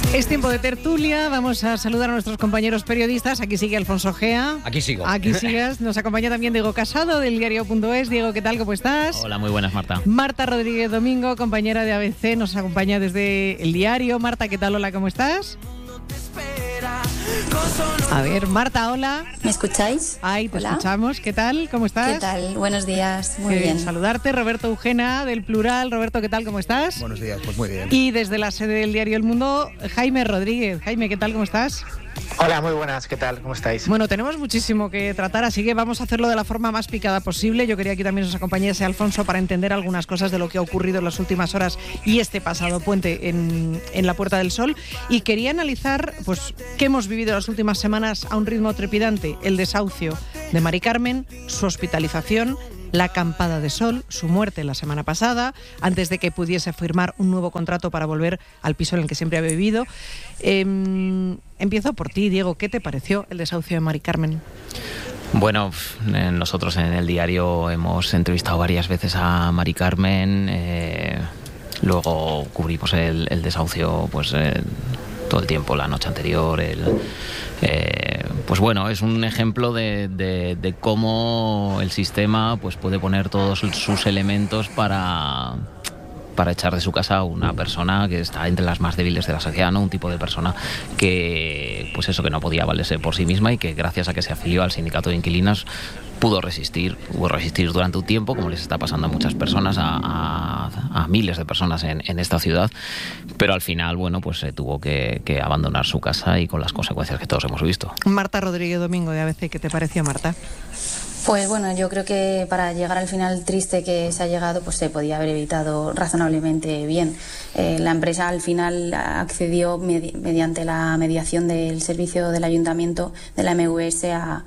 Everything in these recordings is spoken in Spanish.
Es tiempo de tertulia, vamos a saludar a nuestros compañeros periodistas. Aquí sigue Alfonso Gea. Aquí sigo. Aquí sigas. Nos acompaña también Diego Casado del diario.es. Diego, ¿qué tal? ¿Cómo estás? Hola, muy buenas, Marta. Marta Rodríguez Domingo, compañera de ABC, nos acompaña desde el diario. Marta, ¿qué tal? Hola, ¿cómo estás? A ver, Marta, hola. ¿Me escucháis? Ay, te Hola. escuchamos. ¿Qué tal? ¿Cómo estás? ¿Qué tal? Buenos días. Muy Qué bien. saludarte. Roberto Eugena, del Plural. Roberto, ¿qué tal? ¿Cómo estás? Buenos días, pues muy bien. Y desde la sede del diario El Mundo, Jaime Rodríguez. Jaime, ¿qué tal? ¿Cómo estás? Hola, muy buenas, ¿qué tal? ¿Cómo estáis? Bueno, tenemos muchísimo que tratar, así que vamos a hacerlo de la forma más picada posible. Yo quería que también nos acompañase Alfonso para entender algunas cosas de lo que ha ocurrido en las últimas horas y este pasado puente en la Puerta del Sol. Y quería analizar, pues, qué hemos vivido las últimas semanas a un ritmo trepidante: el desahucio de Mari Carmen, su hospitalización, la acampada de sol, su muerte la semana pasada, antes de que pudiese firmar un nuevo contrato para volver al piso en el que siempre había vivido. Empiezo por ti, Diego. ¿Qué te pareció el desahucio de Mari Carmen? Bueno, nosotros en el diario hemos entrevistado varias veces a Mari Carmen, luego cubrimos el desahucio pues todo el tiempo, la noche anterior. Pues bueno, es un ejemplo de cómo el sistema pues puede poner todos sus elementos para echar de su casa a una persona que está entre las más débiles de la sociedad, ¿no? Un tipo de persona que, pues eso, que no podía valerse por sí misma y que gracias a que se afilió al sindicato de inquilinos pudo resistir durante un tiempo, como les está pasando a muchas personas, a miles de personas en esta ciudad, pero al final, bueno, pues se tuvo que abandonar su casa y con las consecuencias que todos hemos visto. Marta Rodríguez Domingo de ABC, ¿qué te pareció, Marta? Pues bueno, yo creo que para llegar al final triste que se ha llegado, pues se podía haber evitado razonablemente bien. La empresa al final accedió mediante la mediación del servicio del ayuntamiento de la MVS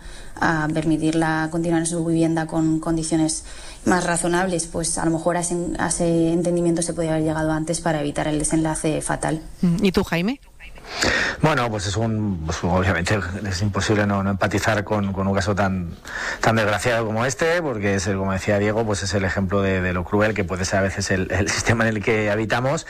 a permitirla continuar en su vivienda con condiciones más razonables. Pues a lo mejor a ese entendimiento se podía haber llegado antes para evitar el desenlace fatal. ¿Y tú, Jaime? Bueno, pues obviamente es imposible no empatizar con un caso tan desgraciado como este, porque es, como decía Diego, pues es el ejemplo de lo cruel que puede ser a veces el sistema en el que habitamos.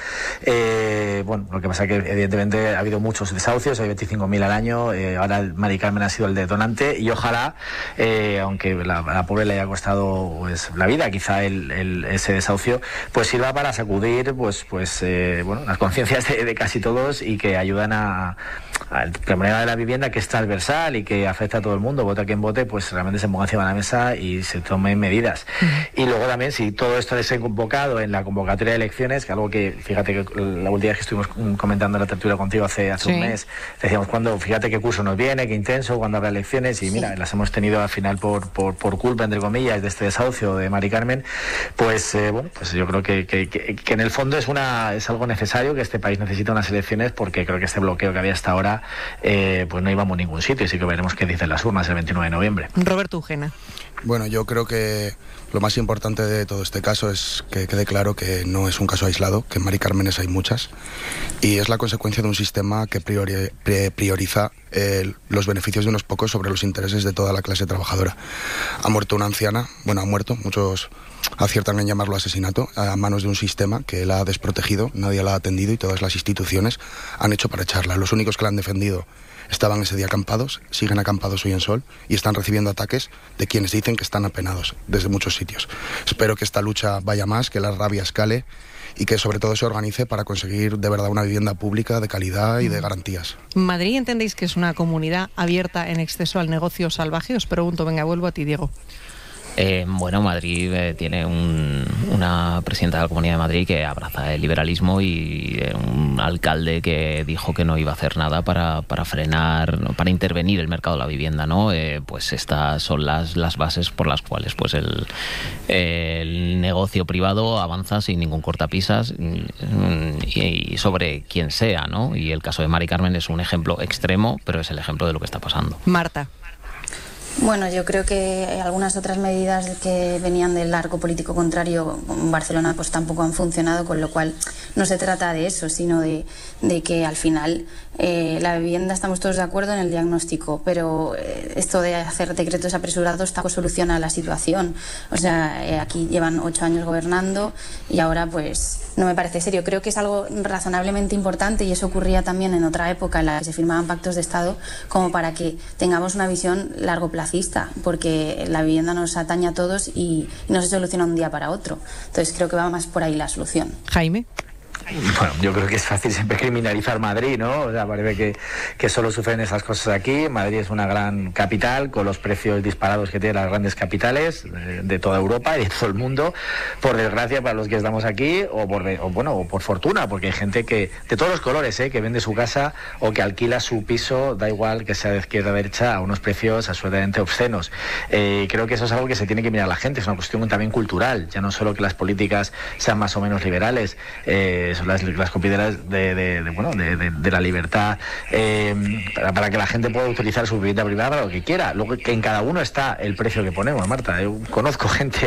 Bueno, lo que pasa es que evidentemente ha habido muchos desahucios, hay 25.000 al año, ahora Mari Carmen ha sido el detonante y ojalá, aunque la pobre le haya costado pues la vida, quizá ese desahucio, pues sirva para sacudir bueno, las conciencias de casi todos y que ayudan al problema de la vivienda, que es transversal y que afecta a todo el mundo, vote a quien vote, pues realmente se ponga encima de la mesa y se tomen medidas. Y luego también, si todo esto es convocado en la convocatoria de elecciones, que algo que, fíjate que la última vez que estuvimos comentando la tertulia contigo hace Sí. un mes, decíamos, fíjate qué curso nos viene, qué intenso, cuando habrá elecciones, y mira, las hemos tenido al final por culpa, entre comillas, de este desahucio de Mari Carmen. Pues bueno, pues yo creo que en el fondo es algo necesario, que este país necesita unas elecciones, porque creo que este bloqueo que había hasta ahora pues no íbamos a ningún sitio, y sí que veremos qué dicen las urnas el 29 de noviembre. Roberto Eugena. Bueno, yo creo que lo más importante de todo este caso es que quede claro que no es un caso aislado, que en Mari Cármenes hay muchas, y es la consecuencia de un sistema que prioriza los beneficios de unos pocos sobre los intereses de toda la clase trabajadora. Ha muerto una anciana, muchos aciertan en llamarlo asesinato, a manos de un sistema que la ha desprotegido, nadie la ha atendido y todas las instituciones han hecho para echarla. Los únicos que la han defendido estaban ese día acampados, siguen acampados hoy en Sol y están recibiendo ataques de quienes dicen que están apenados desde muchos sitios. Espero que esta lucha vaya más, que la rabia escale y que sobre todo se organice para conseguir de verdad una vivienda pública de calidad y de garantías. ¿Madrid entendéis que es una comunidad abierta en exceso al negocio salvaje? Os pregunto, venga, vuelvo a ti, Diego. Bueno, Madrid tiene una presidenta de la Comunidad de Madrid que abraza el liberalismo y un alcalde que dijo que no iba a hacer nada para frenar, para intervenir el mercado de la vivienda, ¿no? Pues estas son las bases por las cuales pues el negocio privado avanza sin ningún cortapisas y sobre quien sea, ¿no? Y el caso de Mari Carmen es un ejemplo extremo, pero es el ejemplo de lo que está pasando. Marta. Bueno, yo creo que algunas otras medidas que venían del arco político contrario en Barcelona pues tampoco han funcionado, con lo cual no se trata de eso, sino de que al final la vivienda, estamos todos de acuerdo en el diagnóstico, pero esto de hacer decretos apresurados tampoco soluciona la situación. O sea, aquí llevan 8 años gobernando y ahora pues no me parece serio. Creo que es algo razonablemente importante, y eso ocurría también en otra época en la que se firmaban pactos de Estado, como para que tengamos una visión largoplacista, porque la vivienda nos atañe a todos y no se soluciona un día para otro. Entonces creo que va más por ahí la solución. Jaime. Bueno, yo creo que es fácil siempre criminalizar Madrid, ¿no? O sea, parece que solo sufren esas cosas aquí. Madrid es una gran capital con los precios disparados que tienen las grandes capitales de toda Europa y de todo el mundo. Por desgracia para los que estamos aquí, o por fortuna, porque hay gente que de todos los colores, que vende su casa o que alquila su piso, da igual que sea de izquierda o derecha, a unos precios absolutamente obscenos. Creo que eso es algo que se tiene que mirar la gente. Es una cuestión también cultural, ya no solo que las políticas sean más o menos liberales. Son las copideras de la libertad para que la gente pueda utilizar su vivienda privada para lo que quiera. Luego, que en cada uno está el precio que ponemos, Marta. Yo conozco gente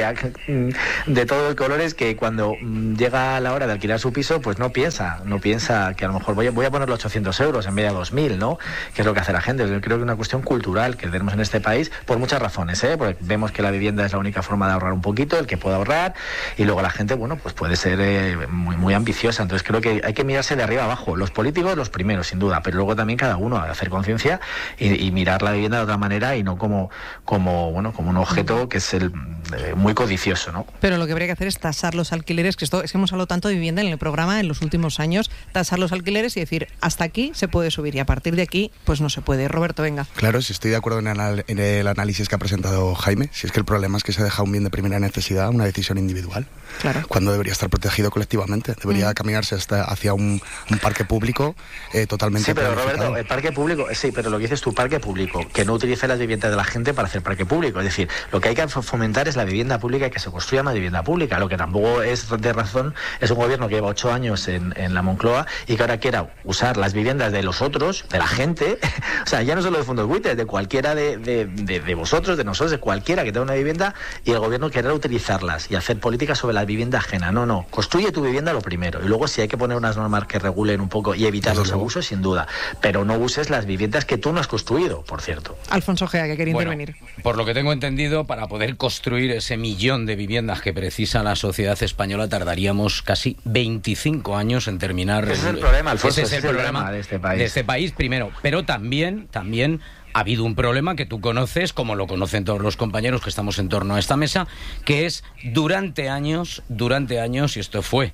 de todos los colores que cuando llega la hora de alquilar su piso, pues no piensa que a lo mejor voy a ponerle 800 euros en vez de 2.000, ¿no? Que es lo que hace la gente. Yo creo que es una cuestión cultural que tenemos en este país por muchas razones, porque vemos que la vivienda es la única forma de ahorrar un poquito, el que pueda ahorrar, y luego la gente, pues puede ser muy ambiciosa. Entonces creo que hay que mirarse de arriba abajo. Los políticos los primeros, sin duda, pero luego también cada uno hacer conciencia y mirar la vivienda de otra manera y no como un objeto que es muy codicioso, ¿no? Pero lo que habría que hacer es tasar los alquileres, es que hemos hablado tanto de vivienda en el programa en los últimos años, tasar los alquileres y decir, hasta aquí se puede subir y a partir de aquí pues no se puede. Roberto, venga. Claro, si estoy de acuerdo en el análisis que ha presentado Jaime, si es que el problema es que se deja un bien de primera necesidad, una decisión individual, claro, cuando debería estar protegido colectivamente, debería caminarse hacia un parque público totalmente. Sí, pero Roberto, el parque público, sí, pero lo que dices tu parque público, que no utilice las viviendas de la gente para hacer parque público. Es decir, lo que hay que fomentar es la vivienda pública y que se construya más vivienda pública. Lo que tampoco es de razón es un gobierno que lleva 8 años en la Moncloa y que ahora quiera usar las viviendas de los otros, de la gente, o sea, ya no solo de fondos buitres, de cualquiera de vosotros, de nosotros, de cualquiera que tenga una vivienda, y el gobierno querrá utilizarlas y hacer políticas sobre la vivienda ajena. No, construye tu vivienda lo primero, y luego si hay que poner unas normas que regulen un poco y evitar los abusos, sin duda, pero no uses las viviendas que tú no has construido, por cierto. Alfonso Gea, que quería intervenir. Por lo que tengo entendido, para poder construir ese 1.000.000 de viviendas que precisa la sociedad española, tardaríamos casi 25 años en terminar. Ese es el problema, Alfonso. Ese es el problema de este país, primero. Pero también ha habido un problema que tú conoces, como lo conocen todos los compañeros que estamos en torno a esta mesa, que es durante años, y esto fue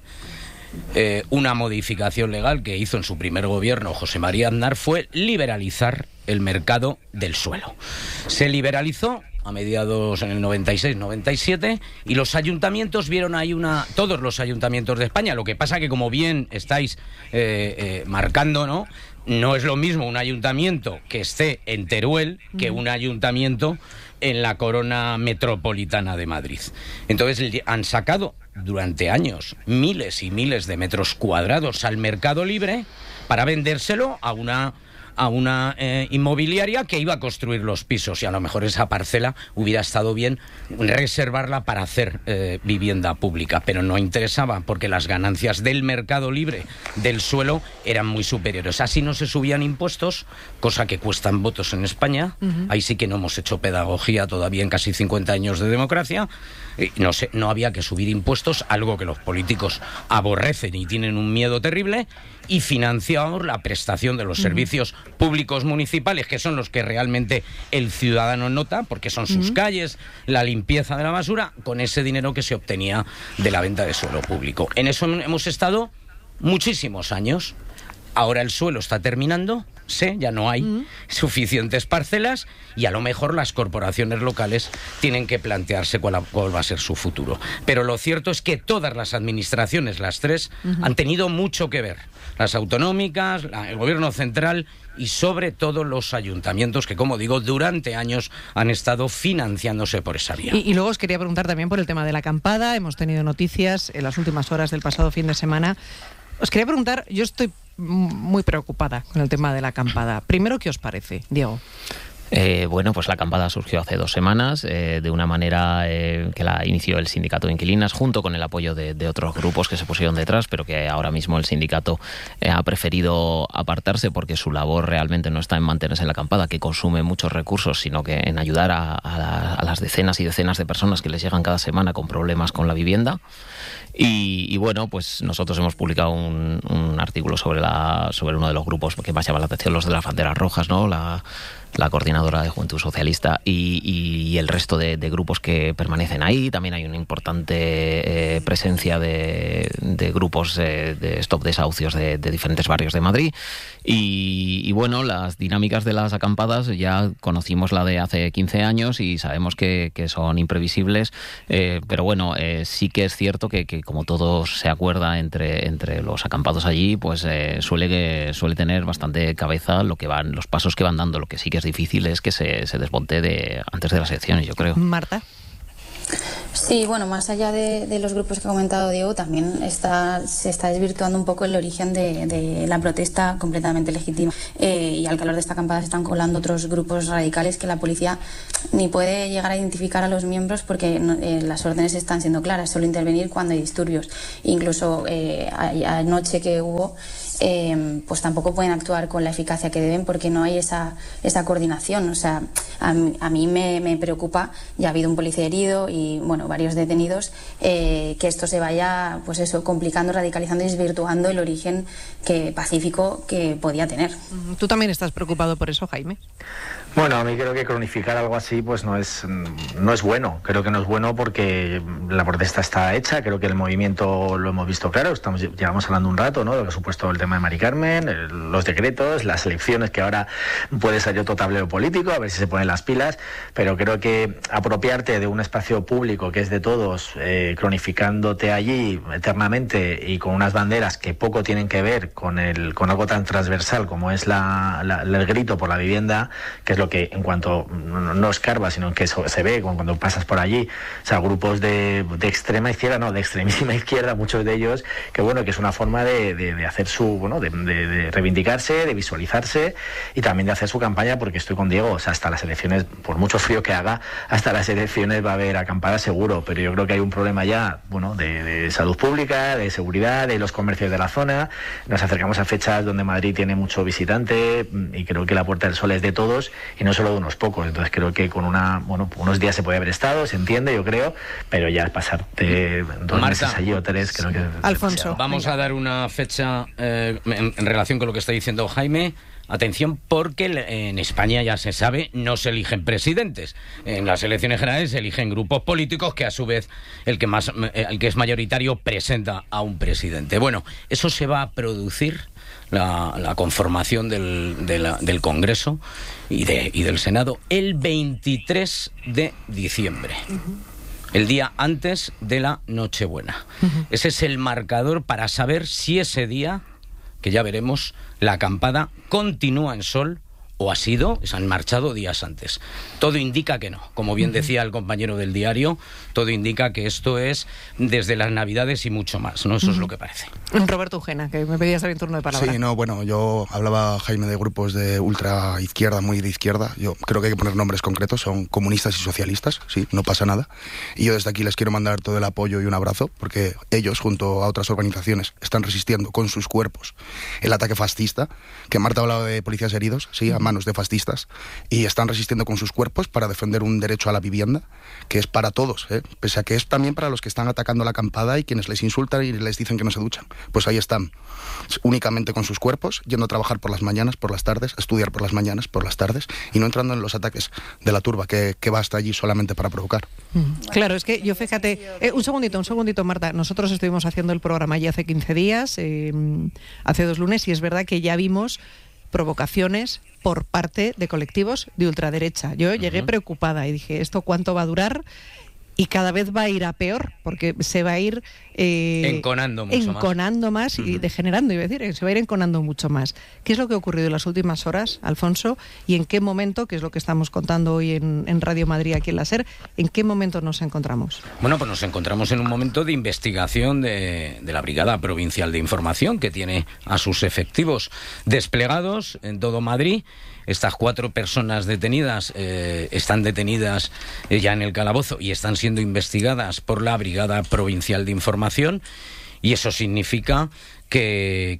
una modificación legal que hizo en su primer gobierno José María Aznar, fue liberalizar el mercado del suelo. Se liberalizó a mediados en el 96-97 y los ayuntamientos vieron ahí todos los ayuntamientos de España. Lo que pasa que, como bien estáis marcando, no es lo mismo un ayuntamiento que esté en Teruel que un ayuntamiento en la corona metropolitana de Madrid. Entonces han sacado durante años miles y miles de metros cuadrados al mercado libre para vendérselo a una inmobiliaria que iba a construir los pisos, y a lo mejor esa parcela hubiera estado bien reservarla para hacer vivienda pública, pero no interesaba porque las ganancias del mercado libre del suelo eran muy superiores. Así no se subían impuestos, cosa que cuestan votos en España. Ahí sí que no hemos hecho pedagogía todavía en casi 50 años de democracia. No había que subir impuestos, algo que los políticos aborrecen y tienen un miedo terrible, y financiamos la prestación de los servicios públicos municipales, que son los que realmente el ciudadano nota, porque son sus calles, la limpieza de la basura, con ese dinero que se obtenía de la venta de suelo público. En eso hemos estado muchísimos años. Ahora el suelo está terminando, ya no hay suficientes parcelas, y a lo mejor las corporaciones locales tienen que plantearse cuál va a ser su futuro. Pero lo cierto es que todas las administraciones, las tres, han tenido mucho que ver. Las autonómicas, el gobierno central y sobre todo los ayuntamientos, que, como digo, durante años han estado financiándose por esa vía. Y luego os quería preguntar también por el tema de la acampada. Hemos tenido noticias en las últimas horas del pasado fin de semana. Os quería preguntar, yo estoy muy preocupada con el tema de la acampada. Primero, ¿qué os parece, Diego? Bueno, pues la acampada surgió hace 2 semanas de una manera que la inició el sindicato de inquilinas junto con el apoyo de otros grupos que se pusieron detrás, pero que ahora mismo el sindicato ha preferido apartarse porque su labor realmente no está en mantenerse en la acampada, que consume muchos recursos, sino que en ayudar a las decenas y decenas de personas que les llegan cada semana con problemas con la vivienda. Y bueno, pues nosotros hemos publicado un artículo sobre uno de los grupos que más llama la atención, los de las banderas rojas, ¿no? La coordinadora de Juventud Socialista y el resto de grupos que permanecen ahí. También hay una importante presencia de grupos de Stop Desahucios de diferentes barrios de Madrid. Y bueno, las dinámicas de las acampadas ya conocimos la de hace 15 años y sabemos que son imprevisibles, pero bueno, sí que es cierto que como todo se acuerda entre los acampados allí, pues suele tener bastante cabeza los pasos que van dando. Lo que sí que es difícil es que se desmonte antes de las elecciones, yo creo. Marta. Sí, bueno, más allá de los grupos que ha comentado Diego, también se está desvirtuando un poco el origen de la protesta completamente legítima. Y al calor de esta acampada se están colando otros grupos radicales que la policía ni puede llegar a identificar a los miembros porque las órdenes están siendo claras, solo intervenir cuando hay disturbios. Incluso anoche que hubo, pues tampoco pueden actuar con la eficacia que deben porque no hay esa coordinación. O sea, a mí me preocupa, ya ha habido un policía herido y bueno, varios detenidos, que esto se vaya, pues eso, complicando, radicalizando y desvirtuando el origen pacífico que podía tener. ¿Tú también estás preocupado por eso, Jaime? Bueno, a mí creo que cronificar algo así pues no es bueno. Creo que no es bueno porque la protesta está hecha. Creo que el movimiento lo hemos visto claro. Llevamos hablando un rato, ¿no?, de lo que ha supuesto el tema de Mari Carmen, los decretos, las elecciones, que ahora puede salir otro tablero político, a ver si se ponen las pilas. Pero creo que apropiarte de un espacio público que es de todos, cronificándote allí eternamente y con unas banderas que poco tienen que ver con algo tan transversal como es el grito por la vivienda, que es lo que en cuanto no escarba, sino que eso se ve cuando pasas por allí. O sea, grupos de extrema izquierda, no, de extremísima izquierda, muchos de ellos, que bueno, que es una forma de hacer de reivindicarse, de visualizarse y también de hacer su campaña, porque estoy con Diego, o sea, hasta las elecciones, por mucho frío que haga, hasta las elecciones va a haber acampada seguro, pero yo creo que hay un problema ya, bueno, de salud pública, de seguridad, de los comercios de la zona. Nos acercamos a fechas donde Madrid tiene mucho visitante y creo que la Puerta del Sol es de todos y no solo de unos pocos. Entonces creo que con unos días se puede haber estado, se entiende, yo creo, pero ya pasarte 2 meses allí o 3, creo que... Alfonso. Vamos a dar una fecha en relación con lo que está diciendo Jaime. Atención, porque en España, ya se sabe, no se eligen presidentes. En las elecciones generales se eligen grupos políticos que a su vez el que es mayoritario presenta a un presidente. Bueno, eso se va a producir, la conformación del Congreso y del Senado, el 23 de diciembre. El día antes de la Nochebuena. Ese es el marcador para saber si ese día, que ya veremos, la acampada continúa en Sol o se han marchado días antes. Todo indica que no. Como bien decía el compañero del diario, todo indica que esto es desde las Navidades y mucho más, ¿no? Eso es lo que parece. Roberto Ujena, que me pedías también turno de palabra. Sí, no, bueno, yo hablaba, Jaime, de grupos de ultra izquierda, muy de izquierda. Yo creo que hay que poner nombres concretos, son comunistas y socialistas, sí, no pasa nada. Y yo desde aquí les quiero mandar todo el apoyo y un abrazo, porque ellos, junto a otras organizaciones, están resistiendo con sus cuerpos el ataque fascista, que Marta ha hablado de policías heridos, sí, a manos de fascistas, y están resistiendo con sus cuerpos para defender un derecho a la vivienda que es para todos, pese a que es también para los que están atacando la acampada y quienes les insultan y les dicen que no se duchan. Pues ahí están, únicamente con sus cuerpos, yendo a trabajar por las mañanas, por las tardes, a estudiar por las mañanas, por las tardes, y no entrando en los ataques de la turba que va hasta allí solamente para provocar. Claro, es que yo, fíjate, un segundito, Marta. Nosotros estuvimos haciendo el programa ya hace 15 días, hace 2 lunes, y es verdad que ya vimos provocaciones por parte de colectivos de ultraderecha. Yo llegué preocupada y dije, ¿esto cuánto va a durar? Y cada vez va a ir a peor, porque se va a ir enconando mucho más y degenerando, iba a decir, se va a ir enconando mucho más. ¿Qué es lo que ha ocurrido en las últimas horas, Alfonso? ¿Y en qué momento, que es lo que estamos contando hoy en Radio Madrid aquí en la SER, en qué momento nos encontramos? Bueno, pues nos encontramos en un momento de investigación de la Brigada Provincial de Información, que tiene a sus efectivos desplegados en todo Madrid. Estas 4 personas detenidas están detenidas ya en el calabozo y están siendo investigadas por la Brigada Provincial de Información, y eso significa que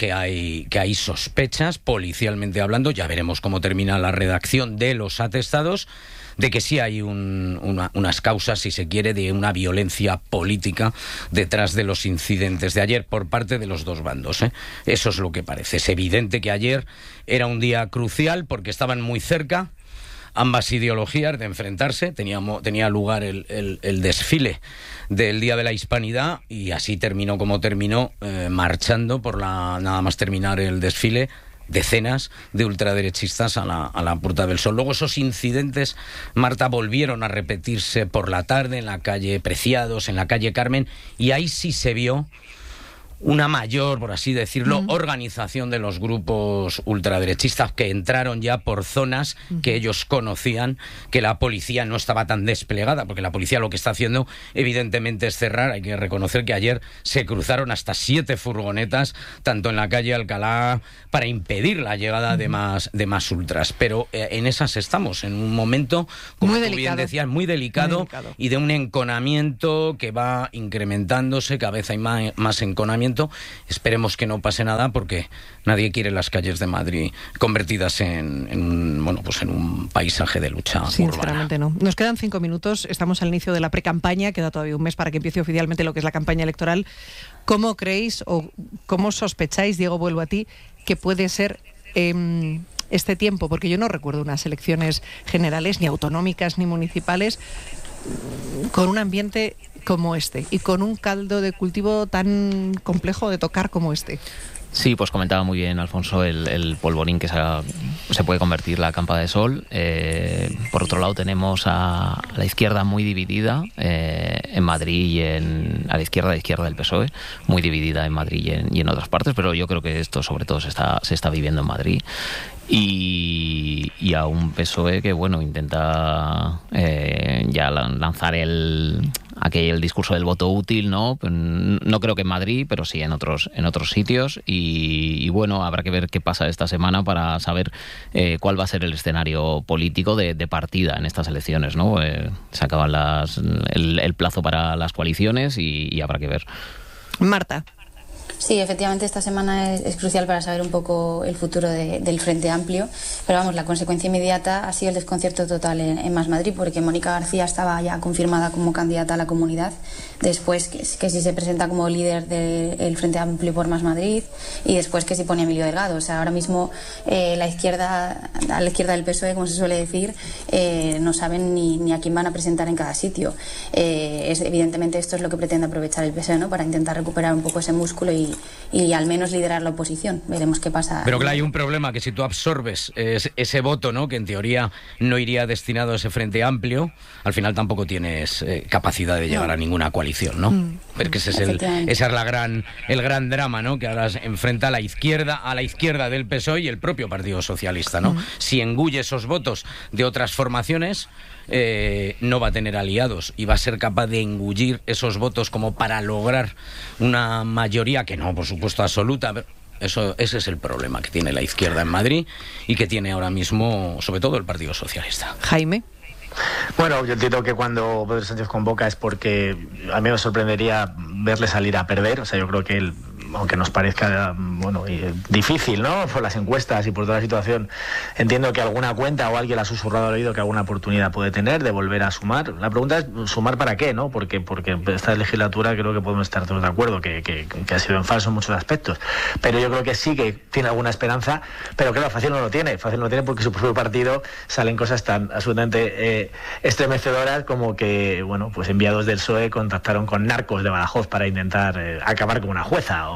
hay sospechas, policialmente hablando. Ya veremos cómo termina la redacción de los atestados, de que sí hay unas causas, si se quiere, de una violencia política detrás de los incidentes de ayer por parte de los dos bandos, ¿eh? Eso es lo que parece. Es evidente que ayer era un día crucial porque estaban muy cerca ambas ideologías de enfrentarse. Tenía lugar el desfile del Día de la Hispanidad, y así terminó como terminó, marchando nada más terminar el desfile, decenas de ultraderechistas a la Puerta del Sol. Luego esos incidentes, Marta, volvieron a repetirse por la tarde en la calle Preciados, en la calle Carmen, y ahí sí se vio una mayor, por así decirlo, organización de los grupos ultraderechistas, que entraron ya por zonas que ellos conocían, que la policía no estaba tan desplegada, porque la policía lo que está haciendo evidentemente es cerrar. Hay que reconocer que ayer se cruzaron hasta 7 furgonetas, tanto en la calle Alcalá, para impedir la llegada de más ultras. Pero en esas estamos, en un momento, como tú bien decías, muy delicado, y de un enconamiento que va incrementándose. Cada vez hay más enconamiento. Esperemos que no pase nada, porque nadie quiere las calles de Madrid convertidas en un paisaje de lucha urbana. Sinceramente no. Nos quedan 5 minutos, estamos al inicio de la precampaña, queda todavía un mes para que empiece oficialmente lo que es la campaña electoral. ¿Cómo creéis o cómo sospecháis, Diego, vuelvo a ti, que puede ser este tiempo? Porque yo no recuerdo unas elecciones generales, ni autonómicas ni municipales, con un ambiente como este y con un caldo de cultivo tan complejo de tocar como este. Sí, pues comentaba muy bien Alfonso el polvorín que se puede convertir la campa de sol. Por otro lado, tenemos a la izquierda muy dividida en Madrid y a la izquierda del PSOE, muy dividida en Madrid y en otras partes, pero yo creo que esto sobre todo se está viviendo en Madrid. Y a un PSOE que intenta ya lanzar el discurso del voto útil, ¿no? No creo que en Madrid, pero sí en otros sitios, y habrá que ver qué pasa esta semana para saber cuál va a ser el escenario político de partida en estas elecciones, ¿no? Se acaban el plazo para las coaliciones y habrá que ver. Marta. Sí, efectivamente esta semana es crucial para saber un poco el futuro del Frente Amplio, pero vamos, la consecuencia inmediata ha sido el desconcierto total en Más Madrid, porque Mónica García estaba ya confirmada como candidata a la Comunidad, después que si se presenta como líder del Frente Amplio por Más Madrid, y después que si pone Emilio Delgado. O sea, ahora mismo a la izquierda del PSOE, como se suele decir, no saben ni a quién van a presentar en cada sitio. Evidentemente esto es lo que pretende aprovechar el PSOE, ¿no?, para intentar recuperar un poco ese músculo y al menos liderar la oposición. Veremos qué pasa. Pero claro, hay un problema, que si tú absorbes ese voto, ¿no?, que en teoría no iría destinado a ese Frente Amplio, al final tampoco tienes capacidad de llegar a ninguna coalición, ¿no? Porque ese es el gran drama, ¿no?, que ahora se enfrenta a la izquierda del PSOE y el propio Partido Socialista, ¿no? Si engulle esos votos de otras formaciones, no va a tener aliados y va a ser capaz de engullir esos votos como para lograr una mayoría, que no, por supuesto, absoluta, pero ese es el problema que tiene la izquierda en Madrid y que tiene ahora mismo, sobre todo, el Partido Socialista. Jaime. Bueno, yo entiendo que cuando Pedro Sánchez convoca es porque a mí me sorprendería verle salir a perder. O sea, yo creo que él, aunque nos parezca difícil, ¿no?, por las encuestas y por toda la situación, entiendo que alguna cuenta o alguien le ha susurrado al oído que alguna oportunidad puede tener de volver a sumar. La pregunta es, ¿sumar para qué?, ¿no? Porque esta legislatura creo que podemos estar todos de acuerdo que ha sido en falso en muchos aspectos, pero yo creo que sí que tiene alguna esperanza. Pero claro, fácil no lo tiene porque su propio partido salen cosas tan absolutamente estremecedoras como que, pues enviados del PSOE contactaron con narcos de Badajoz para intentar acabar con una jueza,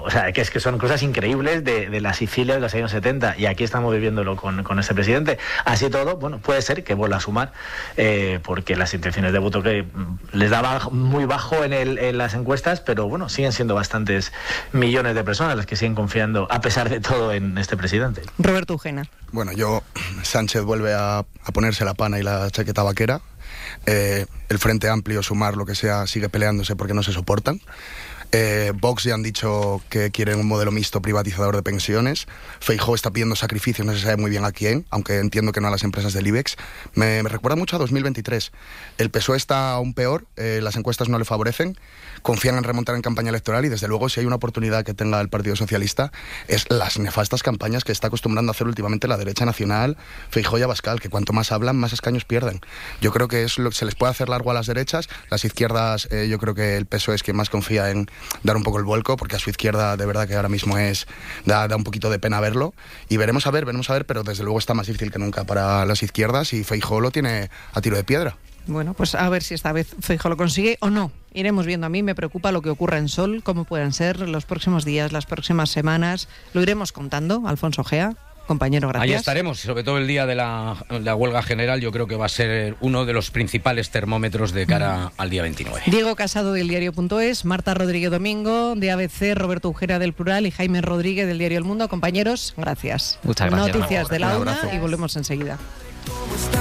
o sea, que es que son cosas increíbles de la Sicilia de los años 70, y aquí estamos viviéndolo con este presidente. Así todo, bueno, puede ser que vuelva a sumar, porque las intenciones de voto que les daba muy bajo en las encuestas, pero bueno, siguen siendo bastantes millones de personas las que siguen confiando, a pesar de todo, en este presidente. Roberto Ugena. Bueno, Sánchez vuelve a ponerse la pana y la chaqueta vaquera. El Frente Amplio, Sumar, lo que sea, sigue peleándose porque no se soportan. Vox ya han dicho que quieren un modelo mixto privatizador de pensiones. Feijóo está pidiendo sacrificios, no se sabe muy bien a quién, aunque entiendo que no a las empresas del IBEX. Me recuerda mucho a 2023. El PSOE está aún peor, las encuestas no le favorecen, confían en remontar en campaña electoral, y desde luego si hay una oportunidad que tenga el Partido Socialista es las nefastas campañas que está acostumbrando a hacer últimamente la derecha nacional, Feijóo y Abascal, que cuanto más hablan, más escaños pierden. Yo creo que se les puede hacer largo a las derechas, las izquierdas, yo creo que el PSOE es quien más confía en dar un poco el vuelco, porque a su izquierda de verdad que ahora mismo da un poquito de pena verlo, y veremos a ver, pero desde luego está más difícil que nunca para las izquierdas, y Feijóo lo tiene a tiro de piedra. Bueno, pues a ver si esta vez Feijóo lo consigue o no. Iremos viendo. A mí me preocupa lo que ocurra en Sol, cómo puedan ser los próximos días, las próximas semanas. Lo iremos contando. Alfonso Gea, compañero, gracias. Ahí estaremos, sobre todo el día de la huelga general. Yo creo que va a ser uno de los principales termómetros de cara al día 29. Diego Casado del diario.es, Marta Rodríguez Domingo de ABC, Roberto Ugera del Plural y Jaime Rodríguez del Diario El Mundo. Compañeros, gracias. Muchas gracias. Noticias de la una y volvemos enseguida.